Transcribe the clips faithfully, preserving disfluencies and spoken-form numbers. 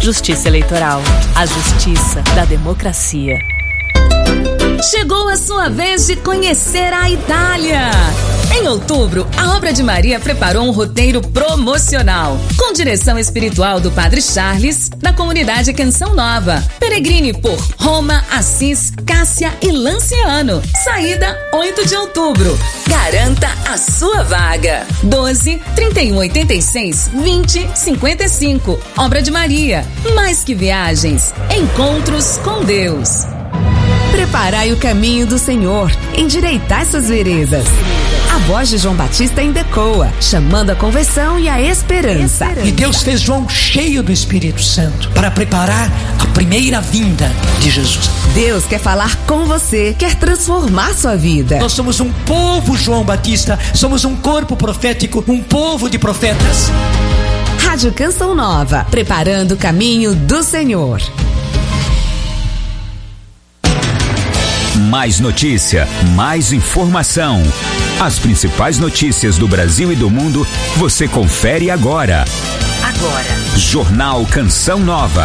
Justiça Eleitoral, a justiça da democracia. Chegou a sua vez de conhecer a Itália. Em outubro, a Obra de Maria preparou um roteiro promocional, com direção espiritual do Padre Charles, da comunidade Canção Nova. Peregrine por Roma, Assis, Cássia e Lanciano. Saída oito de outubro. Garanta a sua vaga. doze, trinta e um, oitenta e seis, vinte, cinquenta e cinco. Obra de Maria. Mais que viagens, encontros com Deus. Preparai o caminho do Senhor, endireitai suas veredas. A voz de João Batista ecoa, chamando a conversão e a esperança. E Deus fez João cheio do Espírito Santo para preparar a primeira vinda de Jesus. Deus quer falar com você, quer transformar sua vida. Nós somos um povo, João Batista, somos um corpo profético, um povo de profetas. Rádio Canção Nova, preparando o caminho do Senhor. Mais notícia, mais informação. As principais notícias do Brasil e do mundo você confere agora. Agora. Jornal Canção Nova.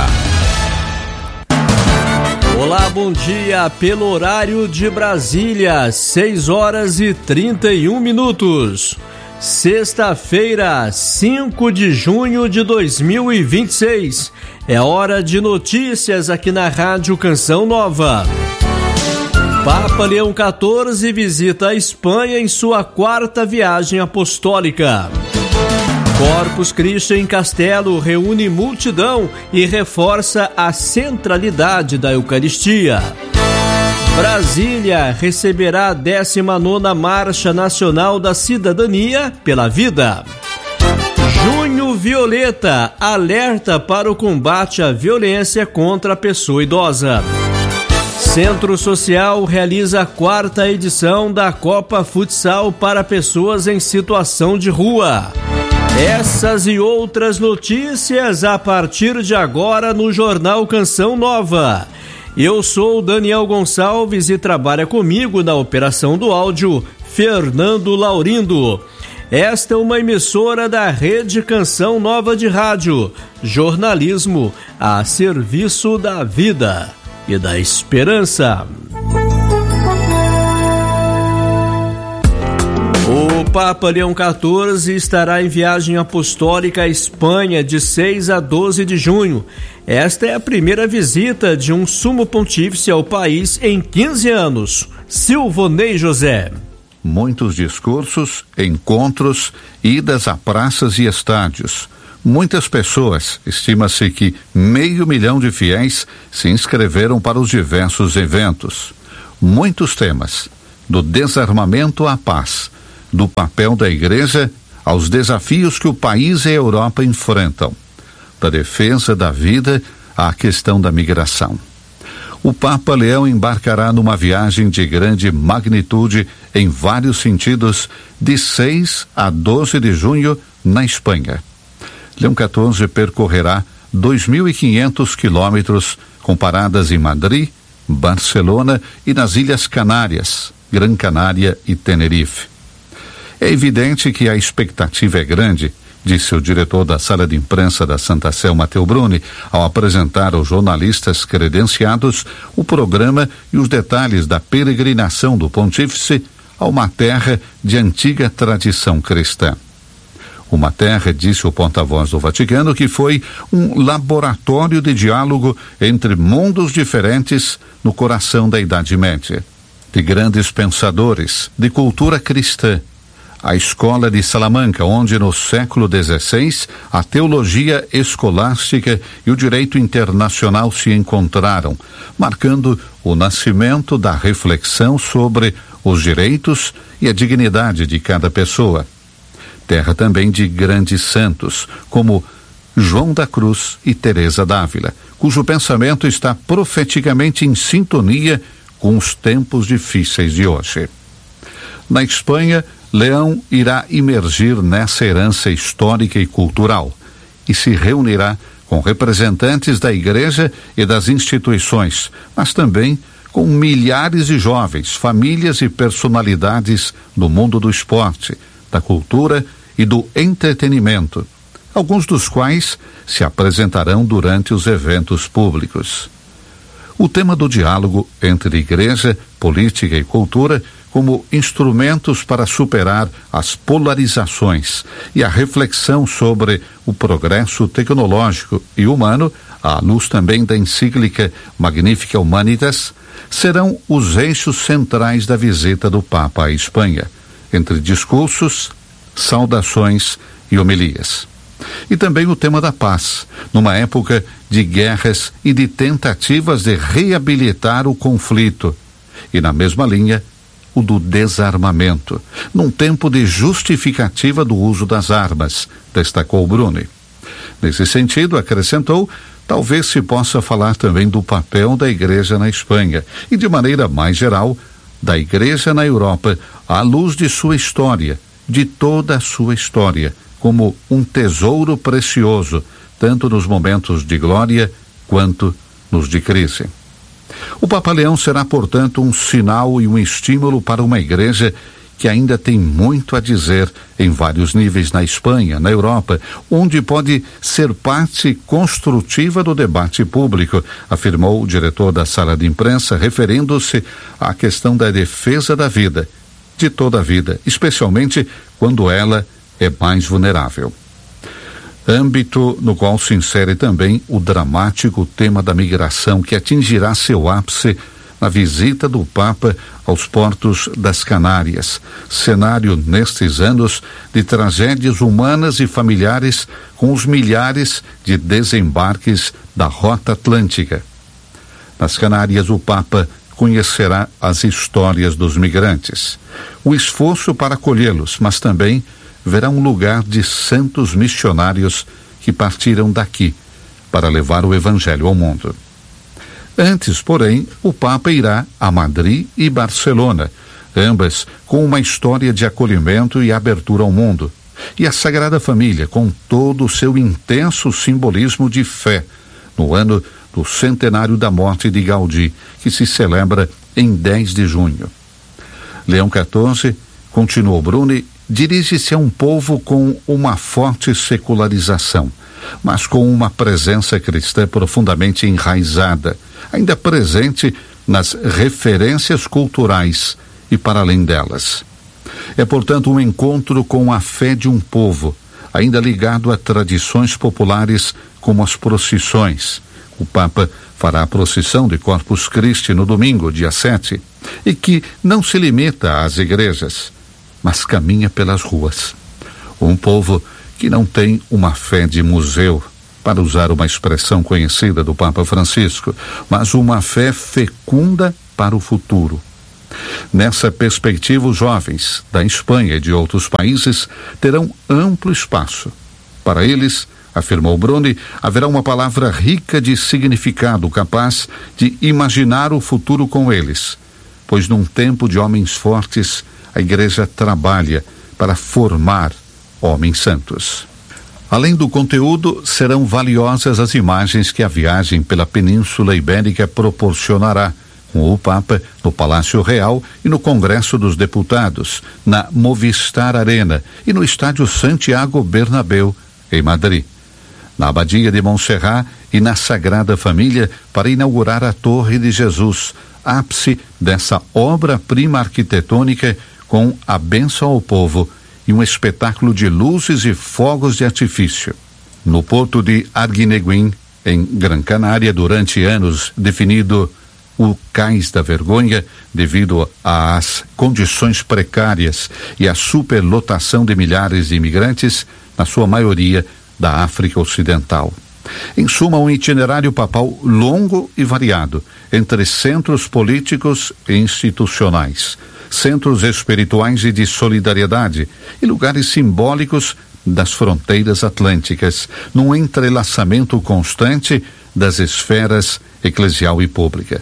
Olá, bom dia. Pelo horário de Brasília, seis horas e trinta e um minutos. Sexta-feira, cinco de junho de dois mil e vinte e seis. É hora de notícias aqui na Rádio Canção Nova. Papa Leão quatorze visita a Espanha em sua quarta viagem apostólica. Corpus Christi em Castelo reúne multidão e reforça a centralidade da Eucaristia. Brasília receberá a décima nona Marcha Nacional da Cidadania pela Vida. Junho Violeta alerta para o combate à violência contra a pessoa idosa. Centro Social realiza a quarta edição da Copa Futsal para pessoas em situação de rua. Essas e outras notícias a partir de agora no Jornal Canção Nova. Eu sou Daniel Gonçalves e trabalha comigo na operação do áudio Fernando Laurindo. Esta é uma emissora da Rede Canção Nova de Rádio. Jornalismo a serviço da vida e da esperança. O Papa Leão quatorze estará em viagem apostólica à Espanha de seis a doze de junho. Esta é a primeira visita de um sumo pontífice ao país em quinze anos. Silvonei José. Muitos discursos, encontros, idas a praças e estádios. Muitas pessoas, estima-se que meio milhão de fiéis se inscreveram para os diversos eventos. Muitos temas, do desarmamento à paz, do papel da Igreja aos desafios que o país e a Europa enfrentam, da defesa da vida à questão da migração. O Papa Leão embarcará numa viagem de grande magnitude em vários sentidos de seis a doze de junho na Espanha. Leão quatorze percorrerá dois mil e quinhentos quilômetros com paradas em Madrid, Barcelona e nas Ilhas Canárias, Gran Canária e Tenerife. É evidente que a expectativa é grande, disse o diretor da sala de imprensa da Santa Sé, Mateu Bruni, ao apresentar aos jornalistas credenciados o programa e os detalhes da peregrinação do pontífice a uma terra de antiga tradição cristã. Uma terra, disse o porta-voz do Vaticano, que foi um laboratório de diálogo entre mundos diferentes no coração da Idade Média, de grandes pensadores, de cultura cristã. A escola de Salamanca, onde no século dezesseis a teologia escolástica e o direito internacional se encontraram, marcando o nascimento da reflexão sobre os direitos e a dignidade de cada pessoa. Terra também de grandes santos, como João da Cruz e Teresa d'Ávila, cujo pensamento está profeticamente em sintonia com os tempos difíceis de hoje. Na Espanha, Leão irá imergir nessa herança histórica e cultural e se reunirá com representantes da Igreja e das instituições, mas também com milhares de jovens, famílias e personalidades do mundo do esporte, da cultura e do entretenimento, alguns dos quais se apresentarão durante os eventos públicos. O tema do diálogo entre igreja, política e cultura como instrumentos para superar as polarizações e a reflexão sobre o progresso tecnológico e humano, à luz também da encíclica Magnificat Humanitas, serão os eixos centrais da visita do Papa à Espanha, entre discursos, saudações e homilias. E também o tema da paz, numa época de guerras e de tentativas de reabilitar o conflito, e na mesma linha, o do desarmamento, num tempo de justificativa do uso das armas, destacou Bruni. Nesse sentido, acrescentou, talvez se possa falar também do papel da Igreja na Espanha e, de maneira mais geral, da Igreja na Europa, à luz de sua história, de toda a sua história, como um tesouro precioso, tanto nos momentos de glória quanto nos de crise. O Papa Leão será, portanto, um sinal e um estímulo para uma igreja que ainda tem muito a dizer em vários níveis na Espanha, na Europa, onde pode ser parte construtiva do debate público, afirmou o diretor da sala de imprensa, referindo-se à questão da defesa da vida, de toda a vida, especialmente quando ela é mais vulnerável. Âmbito no qual se insere também o dramático tema da migração, que atingirá seu ápice na visita do Papa aos portos das Canárias, cenário nestes anos de tragédias humanas e familiares com os milhares de desembarques da Rota Atlântica. Nas Canárias, o Papa conhecerá as histórias dos migrantes, o esforço para acolhê-los, mas também verá um lugar de santos missionários que partiram daqui para levar o Evangelho ao mundo. Antes, porém, o Papa irá a Madrid e Barcelona, ambas com uma história de acolhimento e abertura ao mundo, e a Sagrada Família com todo o seu intenso simbolismo de fé, no ano do centenário da morte de Gaudí, que se celebra em dez de junho. Leão quatorze, continuou Bruni, dirige-se a um povo com uma forte secularização, mas com uma presença cristã profundamente enraizada, ainda presente nas referências culturais e para além delas. É, portanto, um encontro com a fé de um povo, ainda ligado a tradições populares como as procissões. O Papa fará a procissão de Corpus Christi no domingo, dia sete, e que não se limita às igrejas, mas caminha pelas ruas. Um povo que não tem uma fé de museu, para usar uma expressão conhecida do Papa Francisco, mas uma fé fecunda para o futuro. Nessa perspectiva, os jovens da Espanha e de outros países terão amplo espaço. Para eles, afirmou Bruni, haverá uma palavra rica de significado capaz de imaginar o futuro com eles, pois num tempo de homens fortes, a Igreja trabalha para formar homens santos. Além do conteúdo, serão valiosas as imagens que a viagem pela Península Ibérica proporcionará, com o Papa no Palácio Real e no Congresso dos Deputados, na Movistar Arena e no Estádio Santiago Bernabéu, em Madrid. Na Abadia de Montserrat e na Sagrada Família, para inaugurar a Torre de Jesus, ápice dessa obra-prima arquitetônica, com a bênção ao povo e um espetáculo de luzes e fogos de artifício. No porto de Arguineguín, em Gran Canária, durante anos definido o Cais da Vergonha, devido às condições precárias e à superlotação de milhares de imigrantes, na sua maioria da África Ocidental. Em suma, um itinerário papal longo e variado, entre centros políticos e institucionais, centros espirituais e de solidariedade e lugares simbólicos das fronteiras atlânticas, num entrelaçamento constante das esferas eclesial e pública.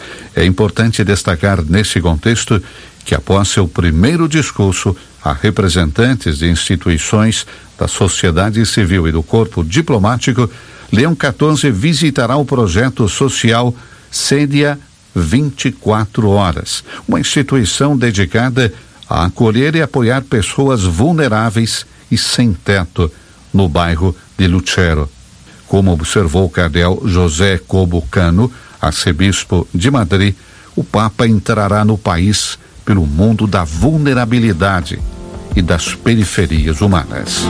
É importante destacar nesse contexto que, após seu primeiro discurso a representantes de instituições da sociedade civil e do corpo diplomático, Leão quatorze visitará o projeto social Cedia vinte e quatro horas, uma instituição dedicada a acolher e apoiar pessoas vulneráveis e sem teto no bairro de Lucero. Como observou Cardeal José Cobo Cano, arcebispo de Madrid, o Papa entrará no país pelo mundo da vulnerabilidade e das periferias humanas.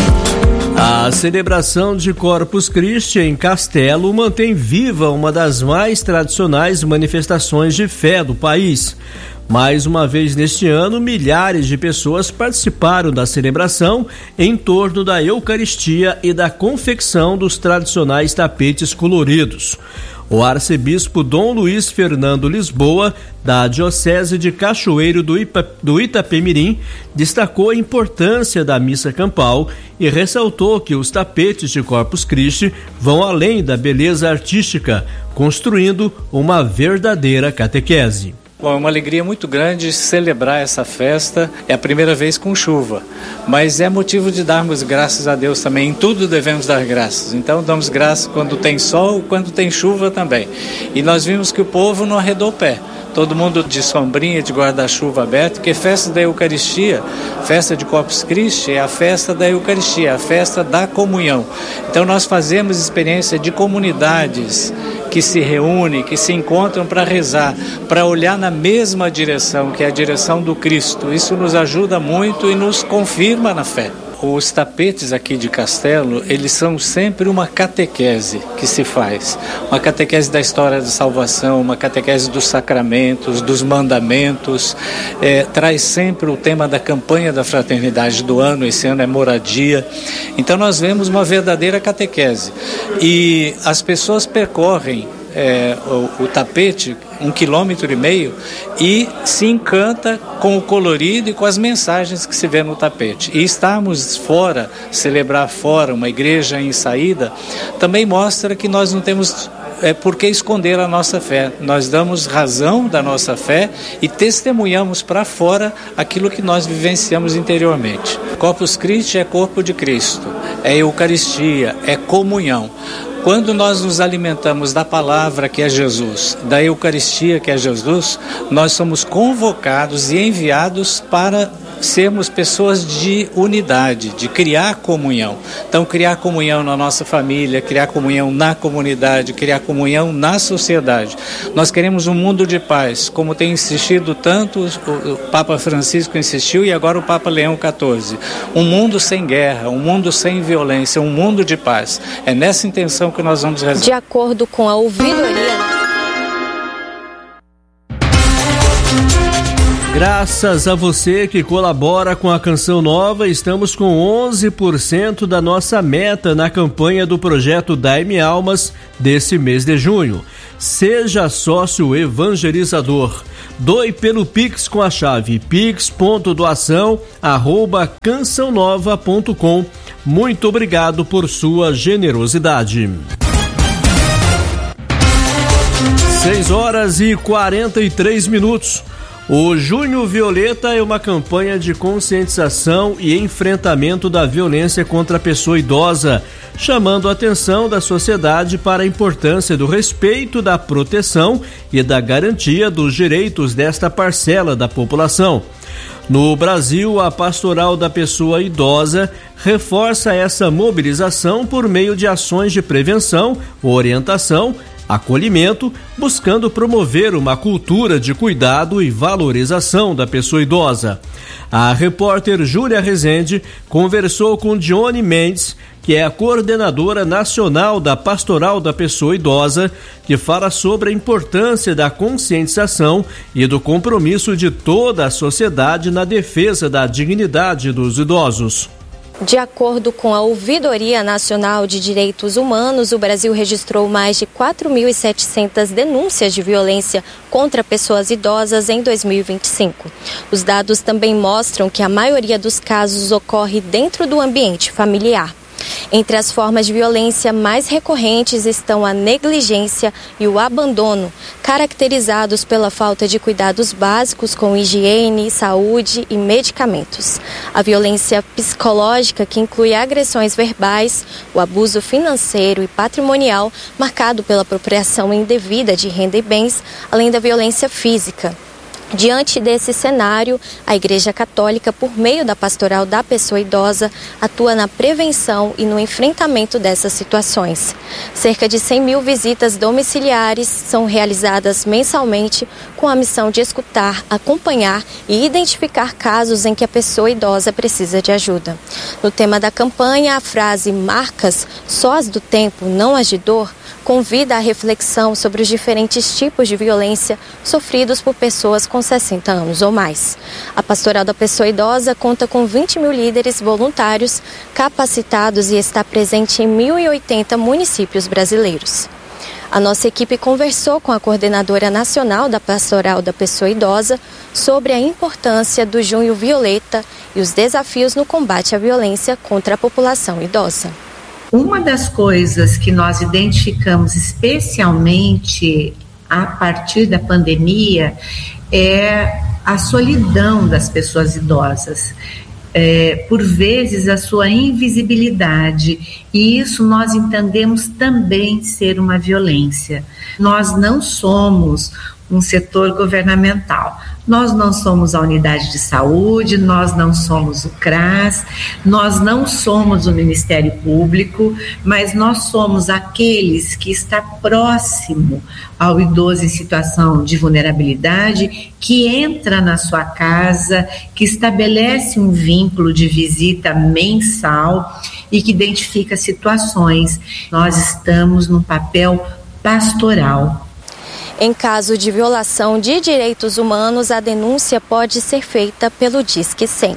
A celebração de Corpus Christi em Castelo mantém viva uma das mais tradicionais manifestações de fé do país. Mais uma vez neste ano, milhares de pessoas participaram da celebração em torno da Eucaristia e da confecção dos tradicionais tapetes coloridos. O arcebispo Dom Luiz Fernando Lisboa, da Diocese de Cachoeiro do, Ipa, do Itapemirim, destacou a importância da missa campal e ressaltou que os tapetes de Corpus Christi vão além da beleza artística, construindo uma verdadeira catequese. Bom, é uma alegria muito grande celebrar essa festa, é a primeira vez com chuva, mas é motivo de darmos graças a Deus também, em tudo devemos dar graças, então damos graças quando tem sol, quando tem chuva também, e nós vimos que o povo não arredou o pé, todo mundo de sombrinha, de guarda-chuva aberto, porque festa da Eucaristia, festa de Corpus Christi é a festa da Eucaristia, a festa da comunhão, então nós fazemos experiência de comunidades que se reúnem, que se encontram para rezar, para olhar na mesma direção, que é a direção do Cristo. Isso nos ajuda muito e nos confirma na fé. Os tapetes aqui de Castelo, eles são sempre uma catequese que se faz. Uma catequese da história da salvação, uma catequese dos sacramentos, dos mandamentos. É, traz sempre o tema da campanha da fraternidade do ano, esse ano é moradia. Então nós vemos uma verdadeira catequese. E as pessoas percorrem É, o, o tapete, um quilômetro e meio, e se encanta com o colorido e com as mensagens que se vê no tapete. E estarmos fora, celebrar fora, uma igreja em saída, também mostra que nós não temos é, por que esconder a nossa fé. Nós damos razão da nossa fé e testemunhamos para fora aquilo que nós vivenciamos interiormente. Corpus Christi é corpo de Cristo, é Eucaristia, é comunhão. Quando nós nos alimentamos da palavra que é Jesus, da Eucaristia que é Jesus, nós somos convocados e enviados para sermos pessoas de unidade, de criar comunhão. Então, criar comunhão na nossa família, criar comunhão na comunidade, criar comunhão na sociedade. Nós queremos um mundo de paz, como tem insistido tanto o Papa Francisco insistiu e agora o Papa Leão quatorze. Um mundo sem guerra, um mundo sem violência, um mundo de paz. É nessa intenção que nós vamos rezar. De acordo com a ouvidoria... Graças a você que colabora com a Canção Nova, estamos com onze por cento da nossa meta na campanha do projeto Dai-me Almas desse mês de junho. Seja sócio evangelizador. Doe pelo Pix com a chave pix ponto doação arroba canção nova ponto com. Muito obrigado por sua generosidade. seis horas e quarenta e três minutos. O Junho Violeta é uma campanha de conscientização e enfrentamento da violência contra a pessoa idosa, chamando a atenção da sociedade para a importância do respeito, da proteção e da garantia dos direitos desta parcela da população. No Brasil, a Pastoral da Pessoa Idosa reforça essa mobilização por meio de ações de prevenção, orientação, acolhimento, buscando promover uma cultura de cuidado e valorização da pessoa idosa. A repórter Júlia Rezende conversou com Dione Mendes, que é a coordenadora nacional da Pastoral da Pessoa Idosa, que fala sobre a importância da conscientização e do compromisso de toda a sociedade na defesa da dignidade dos idosos. De acordo com a Ouvidoria Nacional de Direitos Humanos, o Brasil registrou mais de quatro mil e setecentas denúncias de violência contra pessoas idosas em dois mil e vinte e cinco. Os dados também mostram que a maioria dos casos ocorre dentro do ambiente familiar. Entre as formas de violência mais recorrentes estão a negligência e o abandono, caracterizados pela falta de cuidados básicos com higiene, saúde e medicamentos. A violência psicológica, que inclui agressões verbais, o abuso financeiro e patrimonial, marcado pela apropriação indevida de renda e bens, além da violência física. Diante desse cenário, a Igreja Católica, por meio da Pastoral da Pessoa Idosa, atua na prevenção e no enfrentamento dessas situações. Cerca de cem mil visitas domiciliares são realizadas mensalmente com a missão de escutar, acompanhar e identificar casos em que a pessoa idosa precisa de ajuda. No tema da campanha, a frase "Marcas, só as do tempo, não as de dor", convida à reflexão sobre os diferentes tipos de violência sofridos por pessoas com sessenta anos ou mais. A Pastoral da Pessoa Idosa conta com vinte mil líderes voluntários capacitados e está presente em mil e oitenta municípios brasileiros. A nossa equipe conversou com a coordenadora nacional da Pastoral da Pessoa Idosa sobre a importância do Junho Violeta e os desafios no combate à violência contra a população idosa. Uma das coisas que nós identificamos especialmente a partir da pandemia é a solidão das pessoas idosas. É, por vezes a sua invisibilidade, e isso nós entendemos também ser uma violência. Nós não somos um setor governamental, nós não somos a unidade de saúde, nós não somos o CRAS, nós não somos o Ministério Público, mas nós somos aqueles que está próximo ao idoso em situação de vulnerabilidade, que entra na sua casa, que estabelece um vínculo de visita mensal e que identifica situações. Nós estamos num papel pastoral. Em caso de violação de direitos humanos, a denúncia pode ser feita pelo Disque cem.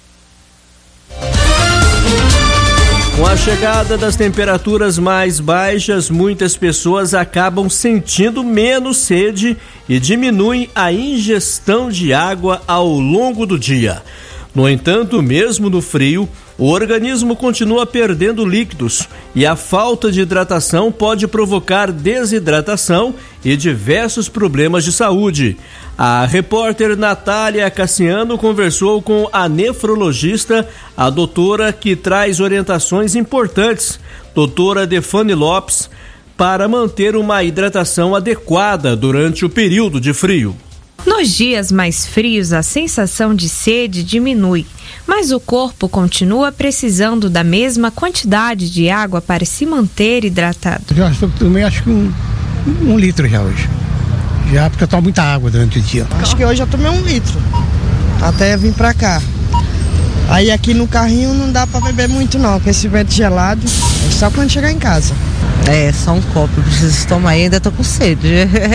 Com a chegada das temperaturas mais baixas, muitas pessoas acabam sentindo menos sede e diminuem a ingestão de água ao longo do dia. No entanto, mesmo no frio, o organismo continua perdendo líquidos e a falta de hidratação pode provocar desidratação e diversos problemas de saúde. A repórter Natália Cassiano conversou com a nefrologista, a doutora que traz orientações importantes, doutora Defane Lopes, para manter uma hidratação adequada durante o período de frio. Nos dias mais frios, a sensação de sede diminui, mas o corpo continua precisando da mesma quantidade de água para se manter hidratado. Eu tomei acho que um, um litro já hoje, já porque eu tomo muita água durante o dia. Acho que hoje eu tomei um litro, até vir pra cá. Aí aqui no carrinho não dá pra beber muito não, porque esse vento gelado é só quando chegar em casa. É, só um copo, preciso tomar, ainda tô com sede.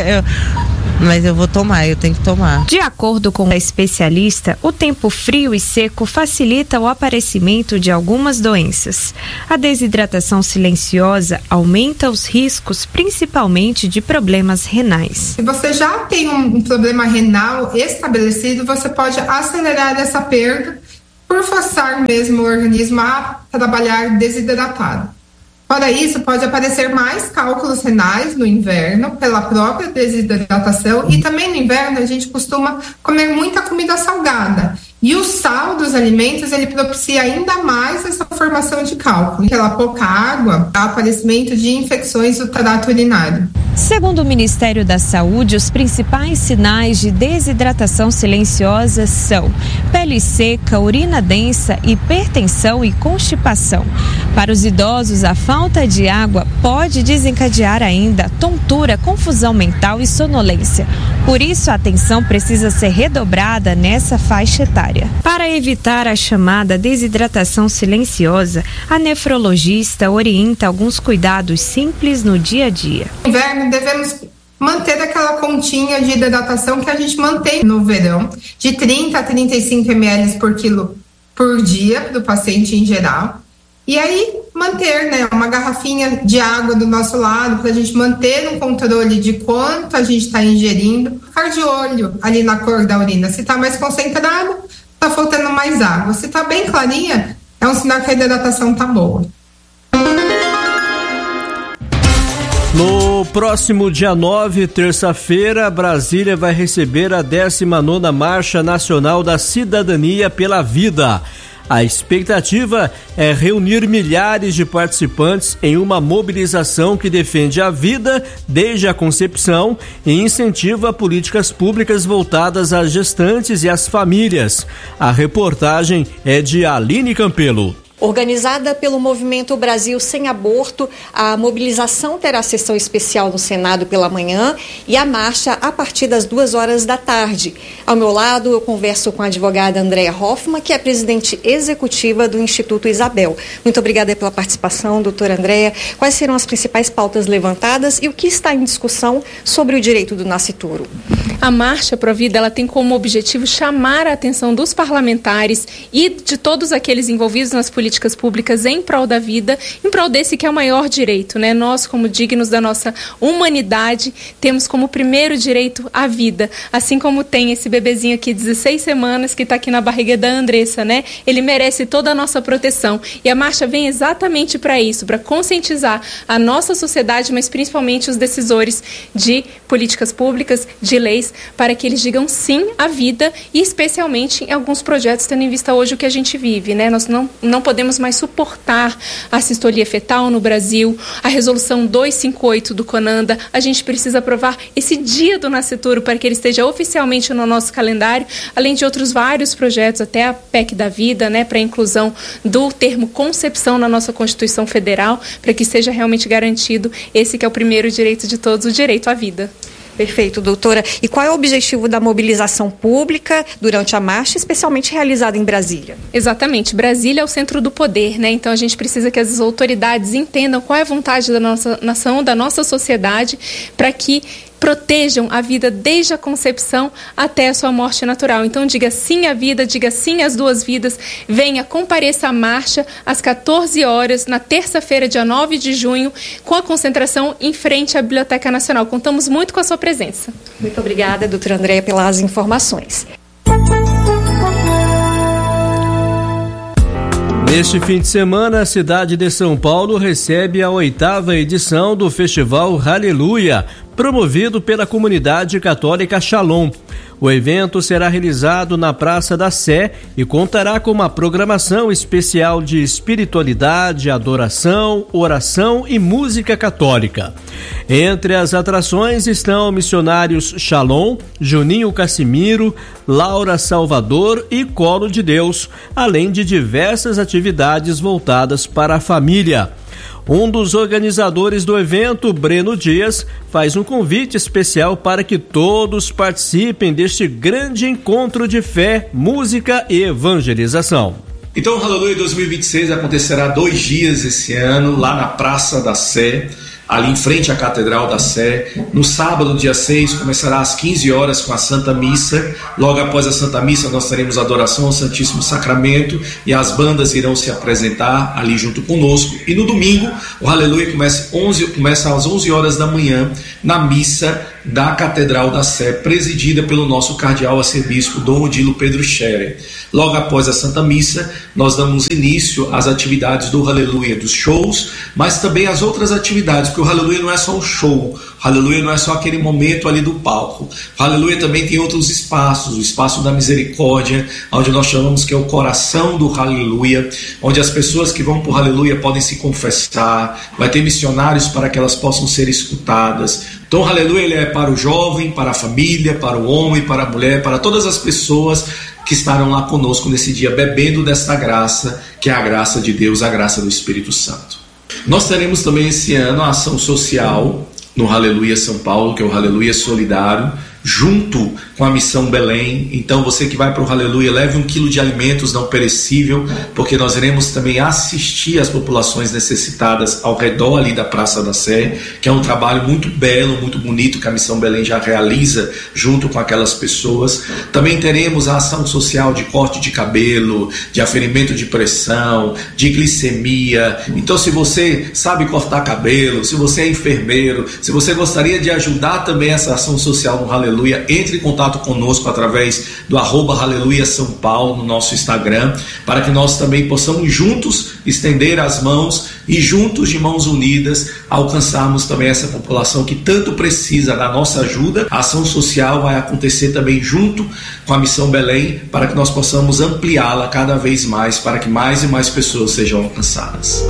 Mas eu vou tomar, eu tenho que tomar. De acordo com a especialista, o tempo frio e seco facilita o aparecimento de algumas doenças. A desidratação silenciosa aumenta os riscos, principalmente de problemas renais. Se você já tem um problema renal estabelecido, você pode acelerar essa perda por forçar mesmo o organismo a trabalhar desidratado. Fora isso, pode aparecer mais cálculos renais no inverno pela própria desidratação, e também no inverno a gente costuma comer muita comida salgada. E o sal dos alimentos, ele propicia ainda mais essa formação de cálculo. Pela pouca água, há aparecimento de infecções do trato urinário. Segundo o Ministério da Saúde, os principais sinais de desidratação silenciosa são pele seca, urina densa, hipertensão e constipação. Para os idosos, a falta de água pode desencadear ainda tontura, confusão mental e sonolência. Por isso, a atenção precisa ser redobrada nessa faixa etária. Para evitar a chamada desidratação silenciosa, a nefrologista orienta alguns cuidados simples no dia a dia. No inverno, devemos manter aquela continha de hidratação que a gente mantém no verão, de trinta a trinta e cinco mililitros por quilo por dia do paciente em geral. E aí, manter, né, uma garrafinha de água do nosso lado, para a gente manter um controle de quanto a gente está ingerindo. Ficar de olho ali na cor da urina. Se está mais concentrada, está faltando mais água. Se está bem clarinha, é um sinal que a hidratação está boa. No próximo dia nove, terça-feira, Brasília vai receber a décima nona Marcha Nacional da Cidadania pela Vida. A expectativa é reunir milhares de participantes em uma mobilização que defende a vida desde a concepção e incentiva políticas públicas voltadas às gestantes e às famílias. A reportagem é de Aline Campelo. Organizada pelo Movimento Brasil Sem Aborto, a mobilização terá sessão especial no Senado pela manhã e a marcha a partir das duas horas da tarde. Ao meu lado, eu converso com a advogada Andréa Hoffmann, que é presidente executiva do Instituto Isabel. Muito obrigada pela participação, doutora Andréa. Quais serão as principais pautas levantadas e o que está em discussão sobre o direito do nascituro? A Marcha Provida, ela tem como objetivo chamar a atenção dos parlamentares e de todos aqueles envolvidos nas políticas políticas públicas em prol da vida, em prol desse que é o maior direito, né? Nós, como dignos da nossa humanidade, temos como primeiro direito a vida, assim como tem esse bebezinho aqui, dezesseis semanas, que está aqui na barriga da Andressa, né? Ele merece toda a nossa proteção. E a marcha vem exatamente para isso, para conscientizar a nossa sociedade, mas principalmente os decisores de políticas públicas, de leis, para que eles digam sim à vida e especialmente em alguns projetos, tendo em vista hoje o que a gente vive, né? Nós não, não podemos podemos mais suportar a sistolia fetal no Brasil, a resolução duzentos e cinquenta e oito do CONANDA, a gente precisa aprovar esse dia do nascituro para que ele esteja oficialmente no nosso calendário, além de outros vários projetos, até a P E C da vida, né, para a inclusão do termo concepção na nossa Constituição Federal, para que seja realmente garantido esse que é o primeiro direito de todos, o direito à vida. Perfeito, doutora. E qual é o objetivo da mobilização pública durante a marcha, especialmente realizada em Brasília? Exatamente. Brasília é o centro do poder, né? Então a gente precisa que as autoridades entendam qual é a vontade da nossa nação, da nossa sociedade, para que protejam a vida desde a concepção até a sua morte natural. Então diga sim à vida, diga sim às duas vidas, venha, compareça à marcha às quatorze horas, na terça-feira, dia nove de junho, com a concentração em frente à Biblioteca Nacional. Contamos muito com a sua presença. Muito obrigada, doutora Andréa, pelas informações. Neste fim de semana, a cidade de São Paulo recebe a oitava edição do Festival Aleluia, promovido pela comunidade católica Shalom. O evento será realizado na Praça da Sé e contará com uma programação especial de espiritualidade, adoração, oração e música católica. Entre as atrações estão missionários Shalom, Juninho Cassimiro, Laura Salvador e Colo de Deus, além de diversas atividades voltadas para a família. Um dos organizadores do evento, Breno Dias, faz um convite especial para que todos participem deste grande encontro de fé, música e evangelização. Então o Aleluia dois mil e vinte e seis acontecerá dois dias esse ano, lá na Praça da Sé, ali em frente à Catedral da Sé. No sábado, dia seis, começará às quinze horas com a Santa Missa. Logo após a Santa Missa, nós teremos adoração ao Santíssimo Sacramento e as bandas irão se apresentar ali junto conosco. E no domingo, o Aleluia começa, onze, começa às onze horas da manhã na missa da Catedral da Sé, presidida pelo nosso cardeal arcebispo Dom Odilo Pedro Scherer. Logo após a Santa Missa, nós damos início às atividades do Aleluia, dos shows, mas também às outras atividades, porque o Aleluia não é só um show, o Aleluia não é só aquele momento ali do palco. O Aleluia também tem outros espaços, o espaço da misericórdia, onde nós chamamos que é o coração do Aleluia, onde as pessoas que vão para o Aleluia podem se confessar, vai ter missionários para que elas possam ser escutadas. Então o Aleluia ele é para o jovem, para a família, para o homem, para a mulher, para todas as pessoas que estarão lá conosco nesse dia, bebendo desta graça, que é a graça de Deus, a graça do Espírito Santo. Nós teremos também esse ano a ação social no Aleluia São Paulo, que é o Aleluia Solidário, junto com a Missão Belém. Então você que vai para o Aleluia, leve um quilo de alimentos não perecível, porque nós iremos também assistir as populações necessitadas ao redor ali da Praça da Sé, que é um trabalho muito belo, muito bonito que a Missão Belém já realiza junto com aquelas pessoas. Também teremos a ação social de corte de cabelo, de aferimento de pressão, de glicemia. Então se você sabe cortar cabelo, se você é enfermeiro, se você gostaria de ajudar também essa ação social no Aleluia, Aleluia. Entre em contato conosco através do arroba Aleluia São Paulo no nosso Instagram, para que nós também possamos juntos estender as mãos e juntos, de mãos unidas, alcançarmos também essa população que tanto precisa da nossa ajuda. A ação social vai acontecer também junto com a Missão Belém, para que nós possamos ampliá-la cada vez mais, para que mais e mais pessoas sejam alcançadas.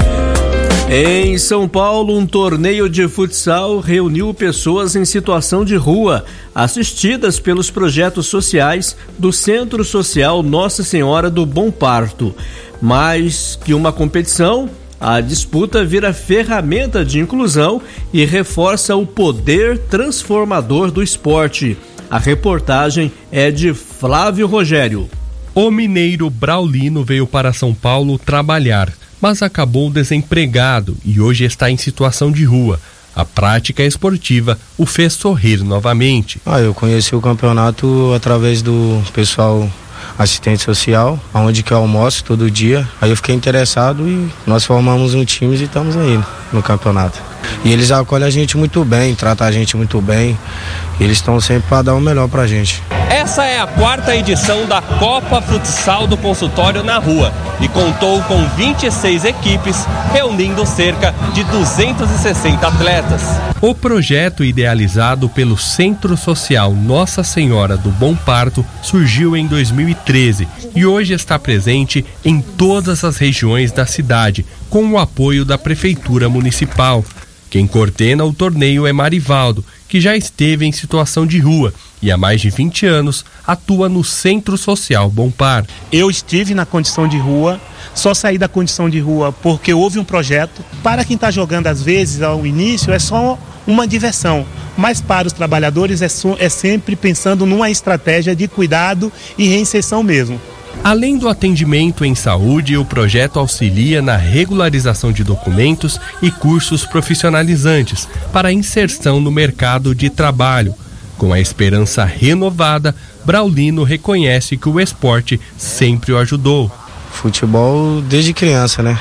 Em São Paulo, um torneio de futsal reuniu pessoas em situação de rua, assistidas pelos projetos sociais do Centro Social Nossa Senhora do Bom Parto. Mais que uma competição, a disputa vira ferramenta de inclusão e reforça o poder transformador do esporte. A reportagem é de Flávio Rogério. O mineiro Braulino veio para São Paulo trabalhar, mas acabou desempregado e hoje está em situação de rua. A prática esportiva o fez sorrir novamente. Ah, eu conheci o campeonato através do pessoal assistente social, onde que eu almoço todo dia. Aí eu fiquei interessado e nós formamos um time e estamos aí no campeonato. E eles acolhem a gente muito bem, tratam a gente muito bem. Eles estão sempre para dar o melhor pra gente. Essa é a quarta edição da Copa Futsal do Consultório na Rua e contou com vinte e seis equipes, reunindo cerca de duzentos e sessenta atletas. O projeto, idealizado pelo Centro Social Nossa Senhora do Bom Parto, surgiu em dois mil e treze e hoje está presente em todas as regiões da cidade, com o apoio da Prefeitura Municipal. Quem coordena o torneio é Marivaldo, que já esteve em situação de rua e há mais de vinte anos atua no Centro Social Bom Parto. Eu estive na condição de rua, só saí da condição de rua porque houve um projeto. Para quem está jogando, às vezes, ao início, é só uma diversão, mas para os trabalhadores é, so, é sempre pensando numa estratégia de cuidado e reinserção mesmo. Além do atendimento em saúde, o projeto auxilia na regularização de documentos e cursos profissionalizantes para a inserção no mercado de trabalho. Com a esperança renovada, Braulino reconhece que o esporte sempre o ajudou. Futebol desde criança, né?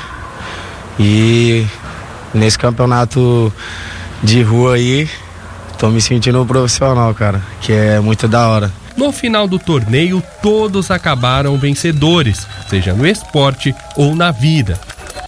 E nesse campeonato de rua aí, tô me sentindo um profissional, cara, que é muito da hora. No final do torneio, todos acabaram vencedores, seja no esporte ou na vida.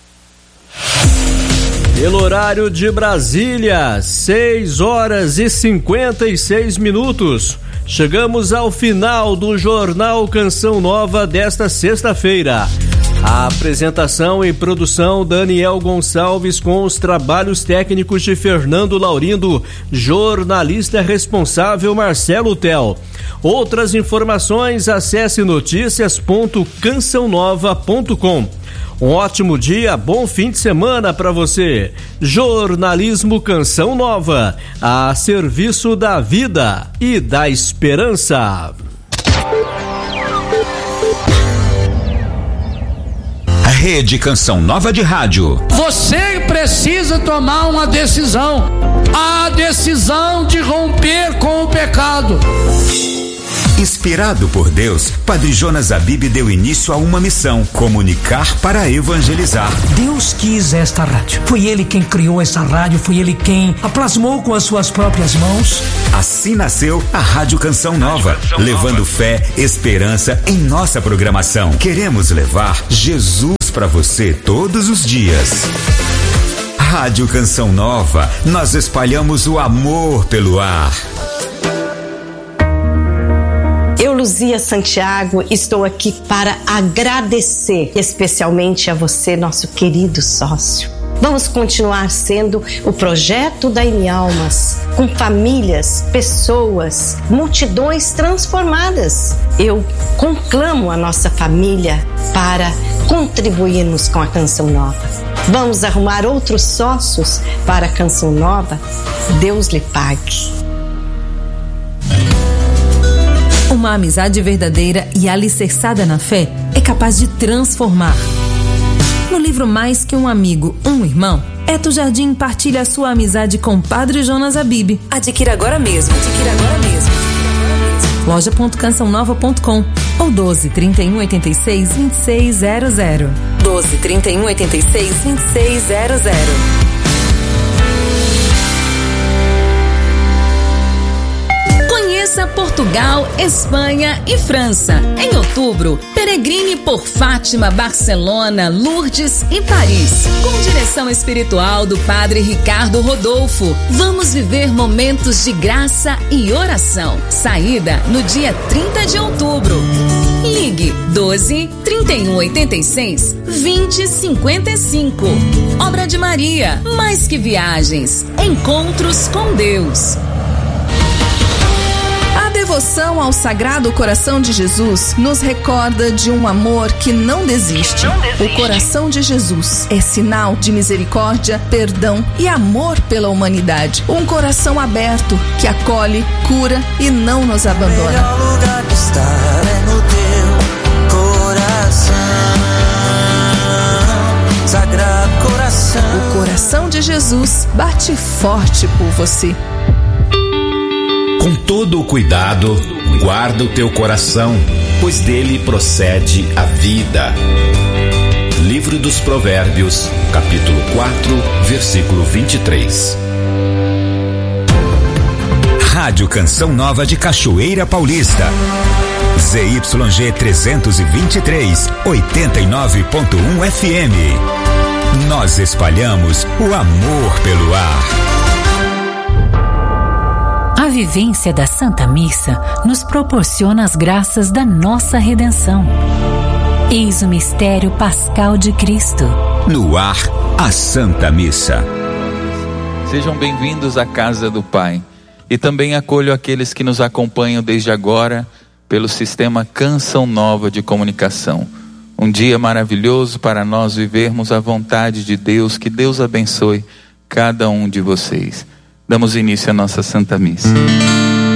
Pelo horário de Brasília, seis horas e cinquenta e seis minutos. Chegamos ao final do Jornal Canção Nova desta sexta-feira. A apresentação e produção Daniel Gonçalves com os trabalhos técnicos de Fernando Laurindo, jornalista responsável Marcelo Tel. Outras informações, acesse notícias ponto canção nova ponto com. Um ótimo dia, bom fim de semana para você. Jornalismo Canção Nova, a serviço da vida e da esperança. Rede Canção Nova de Rádio. Você precisa tomar uma decisão. A decisão de romper com o pecado. Inspirado por Deus, Padre Jonas Abib deu início a uma missão: comunicar para evangelizar. Deus quis esta rádio. Foi Ele quem criou essa rádio, foi Ele quem a plasmou com as suas próprias mãos. Assim nasceu a Rádio Canção Nova, Canção levando Nova. Fé, esperança em nossa programação. Queremos levar Jesus para você todos os dias. Rádio Canção Nova, nós espalhamos o amor pelo ar. Eu, Luzia Santiago, estou aqui para agradecer especialmente a você, nosso querido sócio. Vamos continuar sendo o projeto da Em Almas, com famílias, pessoas, multidões transformadas. Eu conclamo a nossa família para contribuirmos com a Canção Nova. Vamos arrumar outros sócios para a Canção Nova? Deus lhe pague. Uma amizade verdadeira e alicerçada na fé é capaz de transformar. No livro Mais Que Um Amigo, Um Irmão, Eto Jardim partilha a sua amizade com Padre Jonas Abib. Adquira agora mesmo. Adquira agora mesmo. loja ponto canção nova ponto com ou doze, trinta e um, oitenta e seis, vinte e seis zero zero. doze, trinta e um, oitenta e seis, vinte e seis zero zero. Portugal, Espanha e França. Em outubro, peregrine por Fátima, Barcelona, Lourdes e Paris. Com direção espiritual do Padre Ricardo Rodolfo. Vamos viver momentos de graça e oração. Saída no dia trinta de outubro. Ligue doze, trinta e um, oitenta e seis, vinte, cinquenta e cinco. Obra de Maria, mais que viagens, encontros com Deus. A devoção ao Sagrado Coração de Jesus nos recorda de um amor que não desiste. Não desiste. O coração de Jesus é sinal de misericórdia, perdão e amor pela humanidade. Um coração aberto que acolhe, cura e não nos abandona. O melhor lugar de estar é no teu coração, Sagrado Coração. O coração de Jesus bate forte por você. Com todo o cuidado, guarda o teu coração, pois dele procede a vida. Livro dos Provérbios, capítulo quatro, versículo vinte e três. Rádio Canção Nova de Cachoeira Paulista. Z Y G trezentos e vinte e três, oitenta e nove ponto um F M. Nós espalhamos o amor pelo ar. A vivência da Santa Missa nos proporciona as graças da nossa redenção. Eis o mistério pascal de Cristo. No ar, a Santa Missa. Sejam bem-vindos à casa do Pai. E também acolho aqueles que nos acompanham desde agora pelo sistema Canção Nova de Comunicação. Um dia maravilhoso para nós vivermos a vontade de Deus. Que Deus abençoe cada um de vocês. Damos início à nossa Santa Missa.